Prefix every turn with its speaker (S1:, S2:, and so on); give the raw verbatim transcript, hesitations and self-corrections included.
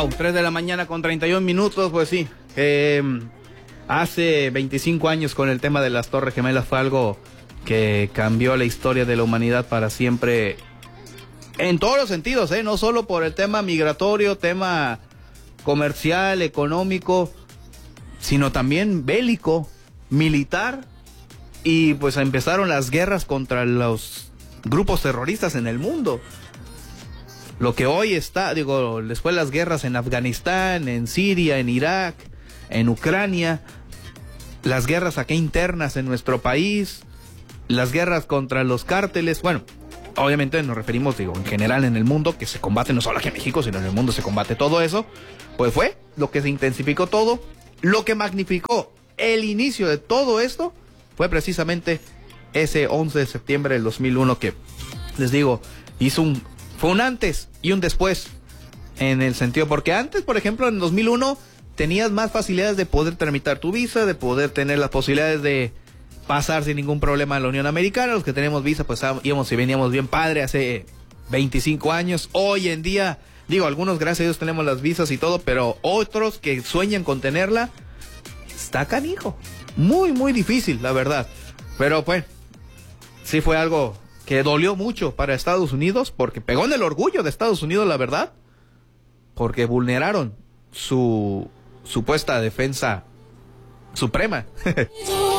S1: Wow, tres de la mañana con treinta y un minutos, pues sí. Eh, hace veinticinco años con el tema de las Torres Gemelas fue algo que cambió la historia de la humanidad para siempre. En todos los sentidos, ¿eh? No solo por el tema migratorio, tema comercial, económico, sino también bélico, militar. Y pues empezaron las guerras contra los grupos terroristas en el mundo. Lo que hoy está, digo, después las guerras en Afganistán, en Siria, en Irak, en Ucrania, las guerras aquí internas en nuestro país, las guerras contra los cárteles, bueno, obviamente nos referimos, digo, en general en el mundo, que se combate no solo aquí en México, sino en el mundo se combate todo eso, pues fue lo que se intensificó todo, lo que magnificó el inicio de todo esto, fue precisamente ese once de septiembre del dos mil uno que, les digo, hizo un... Fue un antes y un después, en el sentido, porque antes, por ejemplo, en dos mil uno, tenías más facilidades de poder tramitar tu visa, de poder tener las posibilidades de pasar sin ningún problema a la Unión Americana. Los que tenemos visa, pues íbamos y veníamos bien padre hace veinticinco años. Hoy en día, digo, algunos, gracias a Dios, tenemos las visas y todo, pero otros que sueñan con tenerla, está canijo. Muy, muy difícil, la verdad. Pero, pues, sí fue algo que dolió mucho para Estados Unidos, porque pegó en el orgullo de Estados Unidos, la verdad, porque vulneraron su supuesta defensa suprema.